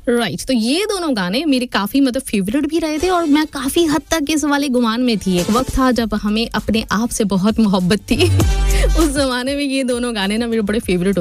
Right तो ये दोनों गाने मेरे काफी मतलब फेवरेट भी रहे थे और मैं काफी हद तक इस वाले गुमान में थी। एक वक्त था जब हमें अपने आप से बहुत मोहब्बत थी उस जमाने में ये दोनों गाने ना मेरे बड़े फेवरेट